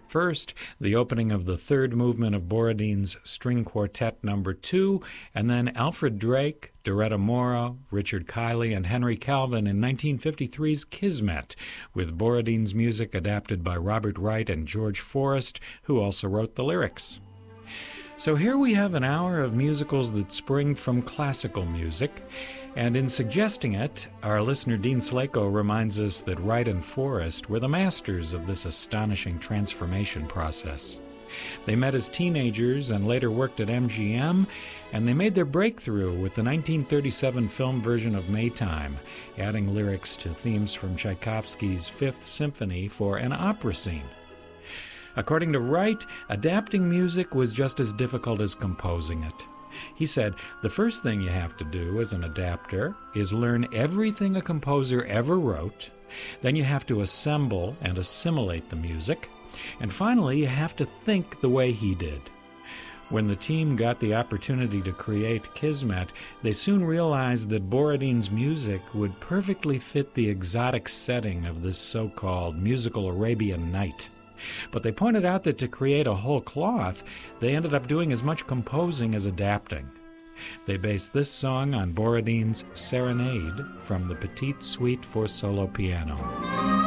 First, the opening of the third movement of Borodin's String Quartet No. 2, and then Alfred Drake, Doretta Mora, Richard Kiley, and Henry Calvin in 1953's Kismet, with Borodin's music adapted by Robert Wright and George Forrest, who also wrote the lyrics. So here we have an hour of musicals that spring from classical music, and in suggesting it, our listener Dean Slako reminds us that Wright and Forrest were the masters of this astonishing transformation process. They met as teenagers and later worked at MGM, and they made their breakthrough with the 1937 film version of Maytime, adding lyrics to themes from Tchaikovsky's Fifth Symphony for an opera scene. According to Wright, adapting music was just as difficult as composing it. He said, the first thing you have to do as an adapter is learn everything a composer ever wrote, then you have to assemble and assimilate the music, and finally you have to think the way he did. When the team got the opportunity to create Kismet, they soon realized that Borodin's music would perfectly fit the exotic setting of this so-called musical Arabian Night. But they pointed out that to create a whole cloth, they ended up doing as much composing as adapting. They based this song on Borodin's Serenade from the Petite Suite for solo piano.